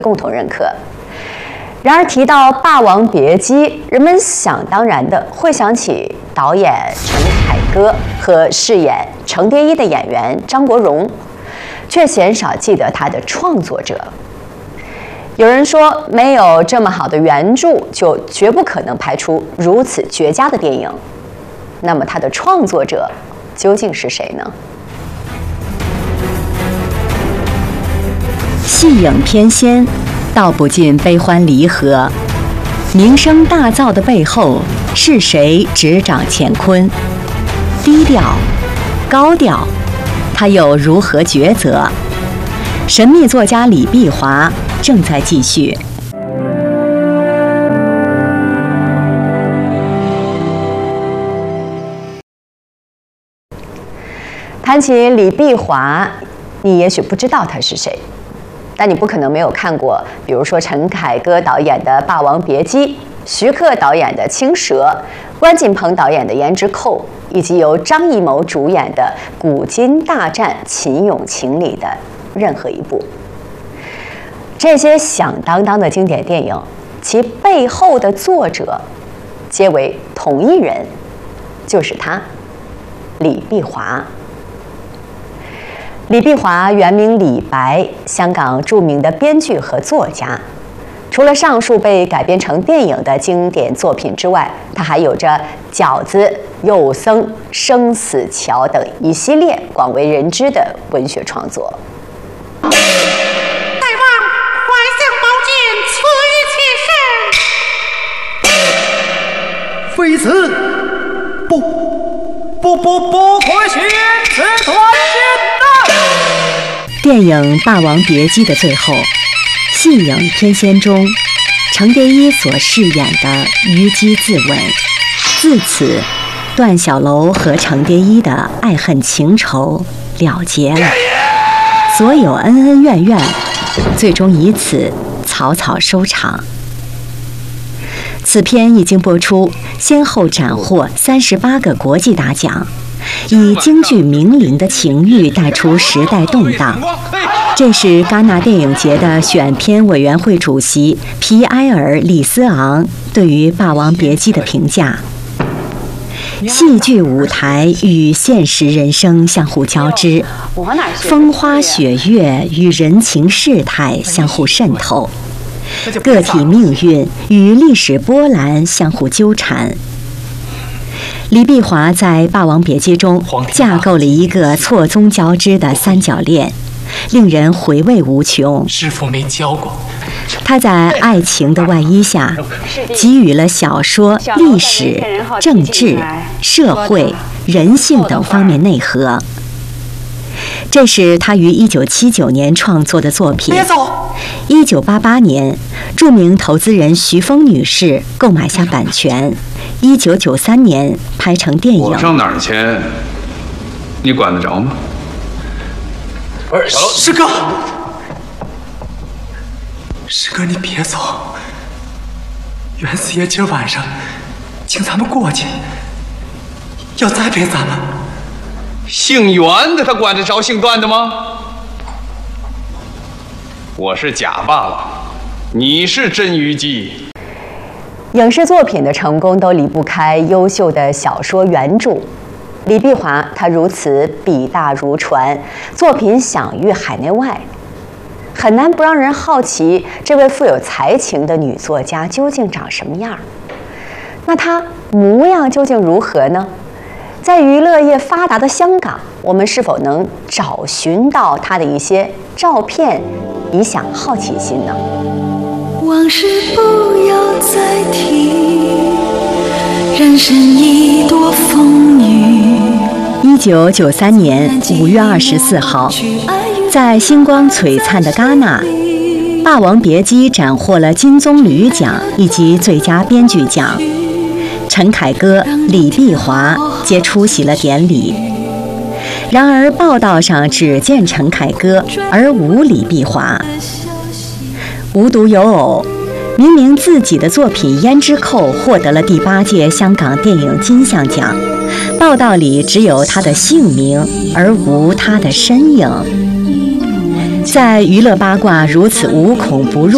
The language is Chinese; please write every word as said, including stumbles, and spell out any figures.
共同认可。然而提到《霸王别姬》，人们想当然的会想起导演陈凯歌和饰演程蝶衣的演员张国荣，却鲜少记得他的创作者。有人说，没有这么好的原著，就绝不可能拍出如此绝佳的电影。那么，他的创作者究竟是谁呢？ 戏影翩跹，道不尽悲欢离合。名声大噪的背后，是谁执掌乾坤？低调，高调，他又如何抉择？神秘作家李碧华正在继续。 谈起李碧华，你也许不知道他是谁，但你不可能没有看过，比如说陈凯歌导演的《霸王别姬》，徐克导演的《青蛇》，关锦鹏导演的《胭脂扣》，以及由张艺谋主演的《古今大战秦俑情》里的任何一部。这些响当当的经典电影，其背后的作者皆为同一人，就是他，李碧华。李碧华原名李白，香港著名的编剧和作家。除了上述被改编成电影的经典作品之外，他还有着《饺子》《幼僧》《生死桥》等一系列广为人知的文学创作。 大王，快向宝剑赐予妾身！ 非此，不不不不可许，此断仙呐！ 电影《霸王别姬》的最后，戏影翩跹中，程蝶衣所饰演的虞姬自刎。自此，段小楼和程蝶衣的爱恨情仇了结了，所有恩恩怨怨，最终以此草草收场。此片一经播出，先后斩获三十八个国际大奖，以京剧名伶的情欲带出时代动荡。这是戛纳电影节的选片委员会主席皮埃尔·里斯昂对于《霸王别姬》的评价：戏剧舞台与现实人生相互交织，风花雪月与人情世态相互渗透，个体命运与历史波澜相互纠缠。李碧华在《霸王别姬》中架构了一个错综交织的三角恋，令人回味无穷。 师父没教过。 他在爱情的外衣下，给予了小说、历史、政治、社会、人性等方面内核。这是他于一九七九年创作的作品。一九八八年，著名投资人徐峰女士购买下版权。一九九三年拍成电影。 我上哪儿签，你管得着吗？ 师哥，师哥，你别走。袁四爷今儿晚上请咱们过去，要栽培咱们。 姓袁的他管得着姓段的吗？我是假霸王，你是真虞姬。 影视作品的成功都离不开优秀的小说原著。李碧华他如此笔大如船，作品享誉海内外，很难不让人好奇这位富有才情的女作家究竟长什么样。那她模样究竟如何呢？在娱乐业发达的香港，我们是否能找寻到她的一些照片，以享好奇心呢？ 往事不要再提，人生一朵风雨。 一九九三年五月二十四号，在星光璀璨的戛纳，《霸王别姬》斩获了金棕榈奖以及最佳编剧奖。陈凯歌、李碧华皆出席了典礼。然而，报道上只见陈凯歌，而无李碧华。无独有偶，明明自己的作品《胭脂扣》获得了第八届香港电影金像奖，报道里只有他的姓名，而无他的身影。在娱乐八卦如此无孔不入